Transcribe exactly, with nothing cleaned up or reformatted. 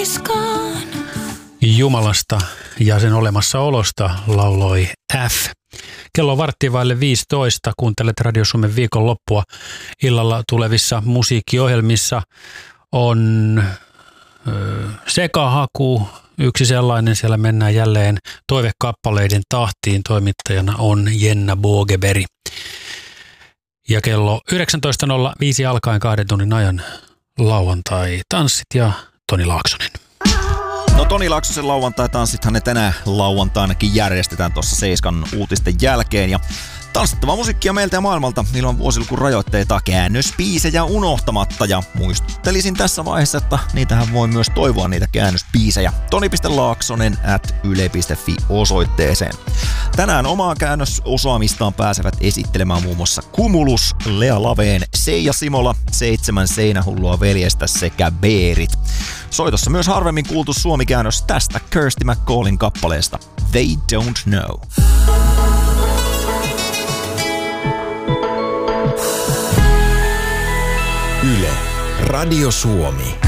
Jumalasta ja sen olemassaolosta lauloi F. Kello on varttiin vaille viisitoista. Kuuntelet Radio Suomen viikonloppua. Illalla tulevissa musiikkiohjelmissa on ö, sekahaku. Yksi sellainen, siellä mennään jälleen toivekappaleiden tahtiin. Toimittajana on Jenna Bogeberi. Ja kello yhdeksäntoista nolla viisi alkaen kahden tunnin ajan lauantai-tanssit ja Toni Laaksonen. No Toni Laaksosen lauantai-tanssithan ne tänään lauantainakin järjestetään tuossa Seiskan uutisten jälkeen. Ja tanssittavaa musiikkia meiltä ja maailmalta. Niillä on vuosilukun rajoitteita, käännöspiisejä unohtamatta. Ja muistuttelisin tässä vaiheessa, että niitähän voi myös toivoa niitä käännöspiisejä. toni piste laaksonen at yle piste fi osoitteeseen. Tänään omaa käännösosaamistaan pääsevät esittelemään muun muassa Cumulus, Lea Laveen, Seija Simola, Seitsemän seinähullua veljestä sekä Beerit. Soitossa myös harvemmin kuultu suomikäännös tästä Kirsty McCallin kappaleesta They Don't Know. Yle, Radio Suomi.